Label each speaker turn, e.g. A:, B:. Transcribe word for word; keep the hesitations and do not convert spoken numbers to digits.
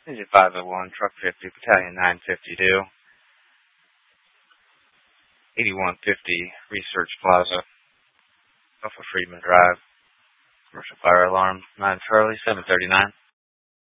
A: Engine five oh one, Truck fifty, Battalion nine fifty-two, eighty-one fifty, Research Plaza, Alpha Friedman Drive, Commercial Fire Alarm, nine Charlie, seven thirty-nine.